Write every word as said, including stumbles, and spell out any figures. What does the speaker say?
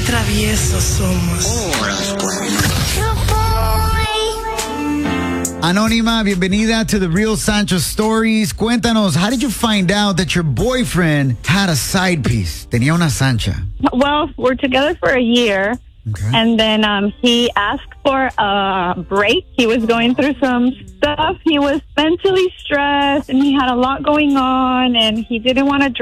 traviesos somos. Anónima, bienvenida to the Real Sancho Stories. Cuéntanos, how did you find out that your boyfriend had a side piece? Tenía una Sancha. Well, we're together for a year. Okay. And then um, he asked for a break. He was going through some stuff. He was mentally stressed, and he had a lot going on, and he didn't want to